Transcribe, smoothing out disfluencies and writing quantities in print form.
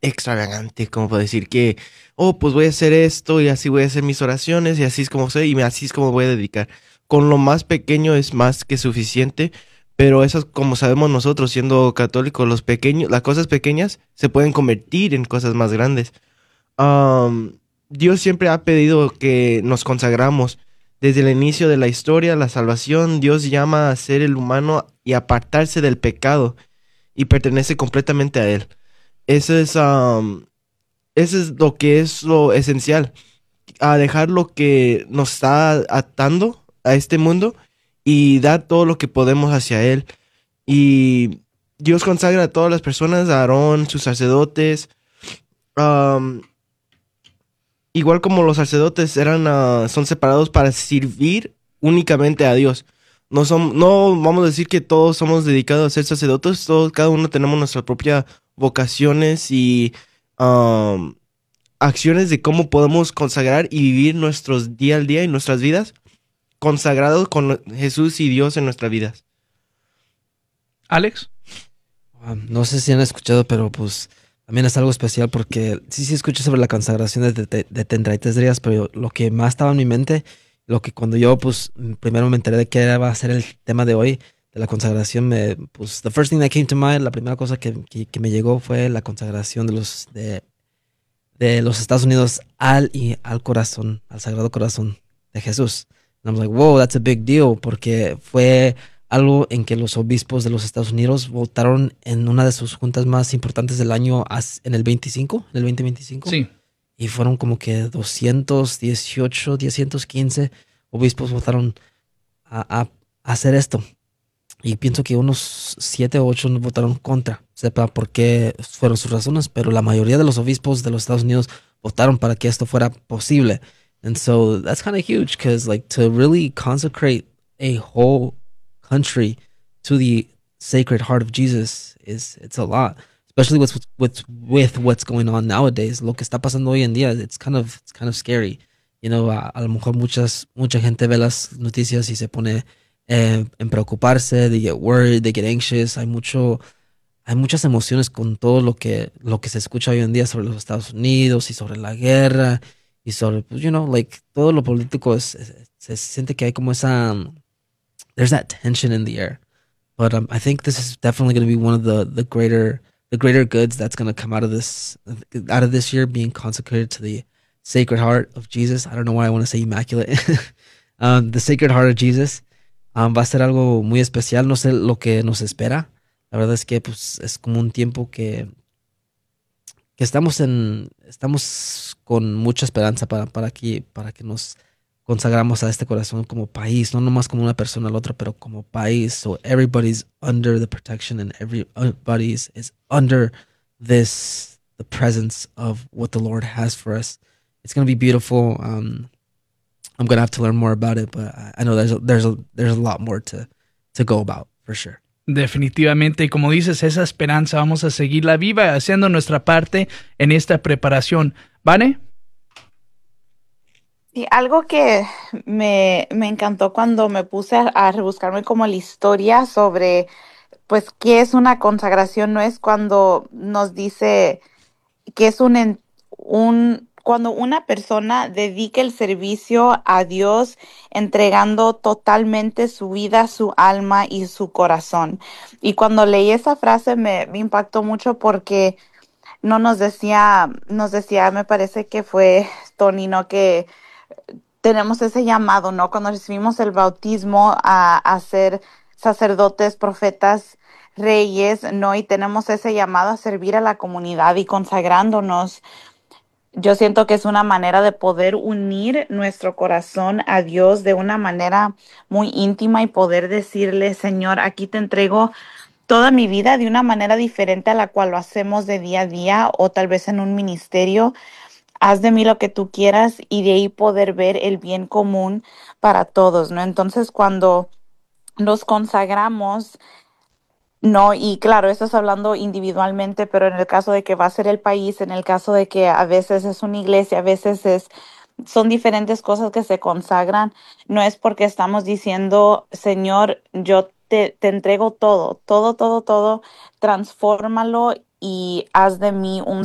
extravagante, como para decir que, oh, pues voy a hacer esto y así voy a hacer mis oraciones y así es como soy y así es como voy a dedicar. Con lo más pequeño es más que suficiente, pero eso es como sabemos nosotros siendo católicos, las cosas pequeñas se pueden convertir en cosas más grandes. Am, Dios siempre ha pedido que nos consagramos. Desde el inicio de la historia, la salvación, Dios llama a ser el humano y apartarse del pecado y pertenece completamente a Él. Eso es, eso es lo que es lo esencial, a dejar lo que nos está atando a este mundo y dar todo lo que podemos hacia Él. Y Dios consagra a todas las personas, a Aarón, sus sacerdotes, am, igual como los sacerdotes son separados para servir únicamente a Dios. No vamos a decir que todos somos dedicados a ser sacerdotes, todos, cada uno tenemos nuestra propia vocaciones y um, acciones de cómo podemos consagrar y vivir nuestros día al día y nuestras vidas consagrados con Jesús y Dios en nuestras vidas. Alex. No sé si han escuchado, pero pues también es algo especial porque sí escuché sobre la consagración de 33 días, pero lo que más estaba en mi mente, lo que cuando yo pues primero me enteré de que iba a ser el tema de hoy, de la consagración, pues the first thing that came to mind, la primera cosa que me llegó fue la consagración de los Estados Unidos al corazón, al Sagrado Corazón de Jesús. And I was like, wow, that's a big deal, porque fue algo en que los obispos de los Estados Unidos votaron en una de sus juntas más importantes del año en el 25, en el 2025. Sí. Y fueron como que 218, 215 obispos votaron a hacer esto. Y pienso que unos 7 o 8 votaron contra. Sepa por qué fueron sus razones, pero la mayoría de los obispos de los Estados Unidos votaron para que esto fuera posible. And so that's kind of huge because like to really consecrate a whole country to the Sacred Heart of Jesus it's a lot, especially with what's going on nowadays. Lo que está pasando hoy en día, it's kind of scary. You know, a lo mejor mucha gente ve las noticias y se pone en preocuparse, they get worried, they get anxious. Hay muchas emociones con todo lo que se escucha hoy en día sobre los Estados Unidos y sobre la guerra y sobre, pues, you know, like todo lo político se siente que hay como esa, there's that tension in the air. But I think this is definitely going to be one of the greater goods that's going to come out of this year, being consecrated to the Sacred Heart of Jesus. I don't know why I want to say immaculate. The Sacred Heart of Jesus. Va a ser algo muy especial, no sé lo que nos espera. La verdad es que pues, es como un tiempo que estamos con mucha esperanza para que nos consagramos a este corazón como país, no nomás como una persona al otro, pero como país. So everybody's under the protection and everybody is under the presence of what the Lord has for us. It's going to be beautiful. I'm gonna have to learn more about it, but I know there's a lot more to go about for sure. Definitivamente, y como dices, esa esperanza vamos a seguirla viva, haciendo nuestra parte en esta preparación. ¿Vale? Y algo que me encantó cuando me puse a rebuscarme como la historia sobre, pues, qué es una consagración, no es cuando nos dice que es cuando una persona dedica el servicio a Dios, entregando totalmente su vida, su alma y su corazón. Y cuando leí esa frase me impactó mucho porque no nos decía, me parece que fue Tony, ¿no? Que tenemos ese llamado, ¿no? Cuando recibimos el bautismo a ser sacerdotes, profetas, reyes, ¿no? Y tenemos ese llamado a servir a la comunidad y consagrándonos. Yo siento que es una manera de poder unir nuestro corazón a Dios de una manera muy íntima y poder decirle, Señor, aquí te entrego toda mi vida de una manera diferente a la cual lo hacemos de día a día o tal vez en un ministerio. Haz de mí lo que tú quieras y de ahí poder ver el bien común para todos, ¿no? Entonces, cuando nos consagramos, no, y claro, esto es hablando individualmente, pero en el caso de que va a ser el país, en el caso de que a veces es una iglesia, a veces son diferentes cosas que se consagran, no es porque estamos diciendo, Señor, yo te entrego todo, todo, todo, todo, transfórmalo y haz de mí un